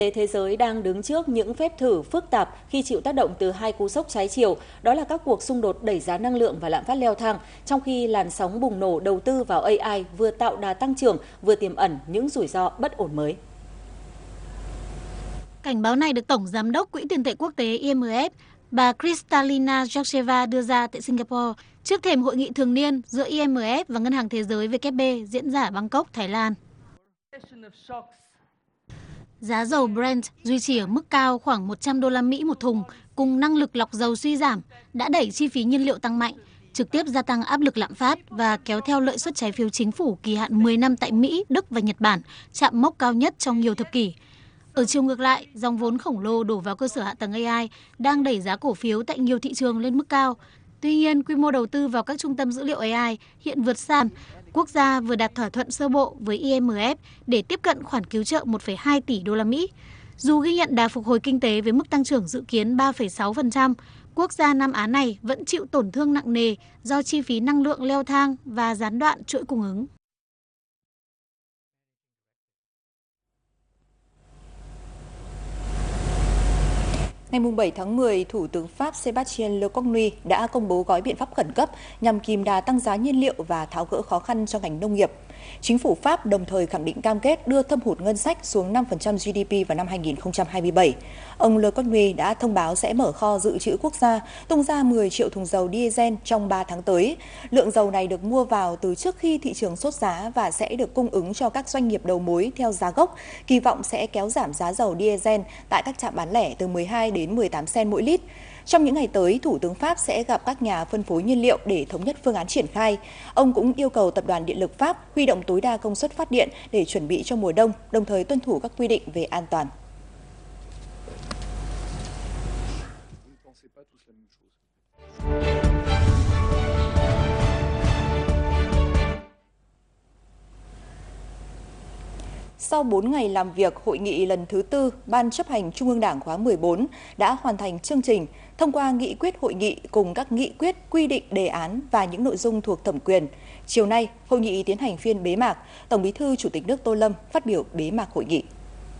Thế giới đang đứng trước những phép thử phức tạp khi chịu tác động từ hai cú sốc trái chiều, đó là các cuộc xung đột đẩy giá năng lượng và lạm phát leo thang, trong khi làn sóng bùng nổ đầu tư vào AI vừa tạo đà tăng trưởng, vừa tiềm ẩn những rủi ro bất ổn mới. Cảnh báo này được Tổng Giám đốc Quỹ tiền tệ quốc tế IMF, bà Kristalina Georgieva đưa ra tại Singapore trước thềm hội nghị thường niên giữa IMF và Ngân hàng Thế giới WB diễn ra ở Bangkok, Thái Lan. Giá dầu Brent duy trì ở mức cao khoảng 100 đô la Mỹ một thùng, cùng năng lực lọc dầu suy giảm, đã đẩy chi phí nhiên liệu tăng mạnh, trực tiếp gia tăng áp lực lạm phát và kéo theo lợi suất trái phiếu chính phủ kỳ hạn 10 năm tại Mỹ, Đức và Nhật Bản chạm mốc cao nhất trong nhiều thập kỷ. Ở chiều ngược lại, dòng vốn khổng lồ đổ vào cơ sở hạ tầng AI đang đẩy giá cổ phiếu tại nhiều thị trường lên mức cao. Tuy nhiên, quy mô đầu tư vào các trung tâm dữ liệu AI hiện vượt xa. Quốc gia vừa đạt thỏa thuận sơ bộ với IMF để tiếp cận khoản cứu trợ 1,2 tỷ đô la Mỹ. Dù ghi nhận đà phục hồi kinh tế với mức tăng trưởng dự kiến 3,6%, quốc gia Nam Á này vẫn chịu tổn thương nặng nề do chi phí năng lượng leo thang và gián đoạn chuỗi cung ứng. Ngày 7 tháng 10, Thủ tướng Pháp Sébastien Lecornu đã công bố gói biện pháp khẩn cấp nhằm kìm đà tăng giá nhiên liệu và tháo gỡ khó khăn cho ngành nông nghiệp. Chính phủ Pháp đồng thời khẳng định cam kết đưa thâm hụt ngân sách xuống 5% GDP vào năm 2027. Ông Lecornu đã thông báo sẽ mở kho dự trữ quốc gia, tung ra 10 triệu thùng dầu diesel trong 3 tháng tới. Lượng dầu này được mua vào từ trước khi thị trường sốt giá và sẽ được cung ứng cho các doanh nghiệp đầu mối theo giá gốc, kỳ vọng sẽ kéo giảm giá dầu diesel tại các trạm bán lẻ từ 12 đến 18 cent mỗi lít. Trong những ngày tới, Thủ tướng Pháp sẽ gặp các nhà phân phối nhiên liệu để thống nhất phương án triển khai. Ông cũng yêu cầu Tập đoàn Điện lực Pháp huy động tối đa công suất phát điện để chuẩn bị cho mùa đông, đồng thời tuân thủ các quy định về an toàn. Sau 4 ngày làm việc, hội nghị lần thứ 4 Ban chấp hành Trung ương Đảng khóa 14 đã hoàn thành chương trình, thông qua nghị quyết hội nghị cùng các nghị quyết, quy định, đề án và những nội dung thuộc thẩm quyền. Chiều nay, hội nghị tiến hành phiên bế mạc. Tổng Bí thư Chủ tịch nước Tô Lâm phát biểu bế mạc hội nghị.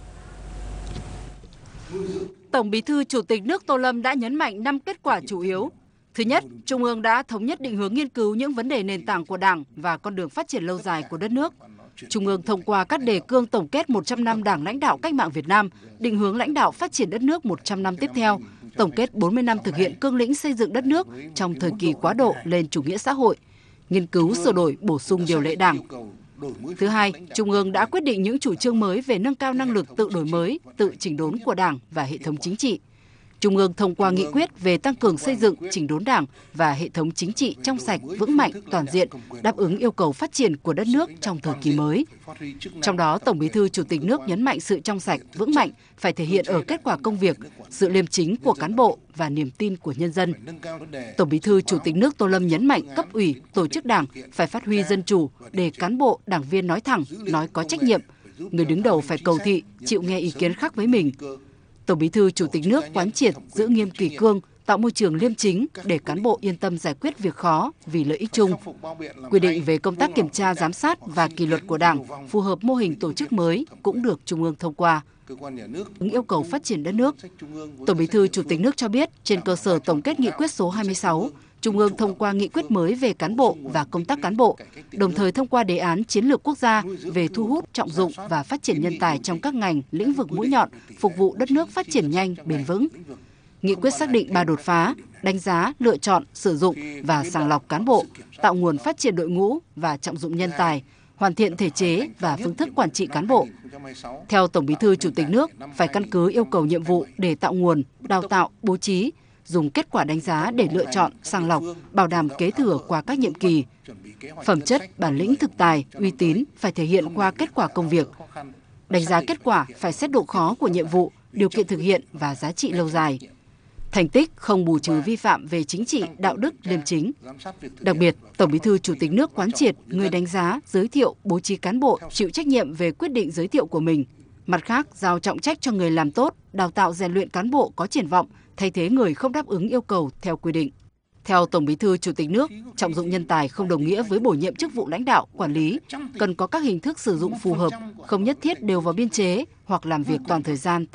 Tổng Bí thư Chủ tịch nước Tô Lâm đã nhấn mạnh 5 kết quả chủ yếu. Thứ nhất, Trung ương đã thống nhất định hướng nghiên cứu những vấn đề nền tảng của Đảng và con đường phát triển lâu dài của đất nước. Trung ương thông qua các đề cương tổng kết 100 năm Đảng lãnh đạo cách mạng Việt Nam, định hướng lãnh đạo phát triển đất nước 100 năm tiếp theo, tổng kết 40 năm thực hiện cương lĩnh xây dựng đất nước trong thời kỳ quá độ lên chủ nghĩa xã hội, nghiên cứu sửa đổi bổ sung điều lệ Đảng. Thứ hai, Trung ương đã quyết định những chủ trương mới về nâng cao năng lực tự đổi mới, tự chỉnh đốn của Đảng và hệ thống chính trị. Trung ương thông qua nghị quyết về tăng cường xây dựng, chỉnh đốn Đảng và hệ thống chính trị trong sạch, vững mạnh, toàn diện, đáp ứng yêu cầu phát triển của đất nước trong thời kỳ mới. Trong đó, Tổng Bí thư Chủ tịch nước nhấn mạnh sự trong sạch, vững mạnh phải thể hiện ở kết quả công việc, sự liêm chính của cán bộ và niềm tin của nhân dân. Tổng Bí thư Chủ tịch nước Tô Lâm nhấn mạnh cấp ủy, tổ chức Đảng phải phát huy dân chủ để cán bộ, đảng viên nói thẳng, nói có trách nhiệm. Người đứng đầu phải cầu thị, chịu nghe ý kiến khác với mình. Tổng Bí thư Chủ tịch nước quán triệt giữ nghiêm kỷ cương, tạo môi trường liêm chính để cán bộ yên tâm giải quyết việc khó vì lợi ích chung. Quy định về công tác kiểm tra, giám sát và kỷ luật của Đảng phù hợp mô hình tổ chức mới cũng được Trung ương thông qua. Ứng yêu cầu phát triển đất nước, Tổng Bí thư Chủ tịch nước cho biết trên cơ sở tổng kết nghị quyết số 26, Trung ương thông qua nghị quyết mới về cán bộ và công tác cán bộ, đồng thời thông qua đề án chiến lược quốc gia về thu hút, trọng dụng và phát triển nhân tài trong các ngành, lĩnh vực mũi nhọn, phục vụ đất nước phát triển nhanh, bền vững. Nghị quyết xác định 3 đột phá, đánh giá, lựa chọn, sử dụng và sàng lọc cán bộ, tạo nguồn phát triển đội ngũ và trọng dụng nhân tài, hoàn thiện thể chế và phương thức quản trị cán bộ. Theo Tổng Bí thư Chủ tịch nước, phải căn cứ yêu cầu nhiệm vụ để tạo nguồn, đào tạo, bố trí, dùng kết quả đánh giá để lựa chọn, sàng lọc, bảo đảm kế thừa qua các nhiệm kỳ. Phẩm chất, bản lĩnh thực tài, uy tín phải thể hiện qua kết quả công việc. Đánh giá kết quả phải xét độ khó của nhiệm vụ, điều kiện thực hiện và giá trị lâu dài. Thành tích không bù trừ vi phạm về chính trị, đạo đức, liêm chính. Đặc biệt, Tổng Bí thư Chủ tịch nước quán triệt người đánh giá, giới thiệu, bố trí cán bộ chịu trách nhiệm về quyết định giới thiệu của mình. Mặt khác, giao trọng trách cho người làm tốt, đào tạo rèn luyện cán bộ có triển vọng, thay thế người không đáp ứng yêu cầu theo quy định. Theo Tổng Bí thư Chủ tịch nước, trọng dụng nhân tài không đồng nghĩa với bổ nhiệm chức vụ lãnh đạo, quản lý, cần có các hình thức sử dụng phù hợp, không nhất thiết đều vào biên chế hoặc làm việc toàn thời gian.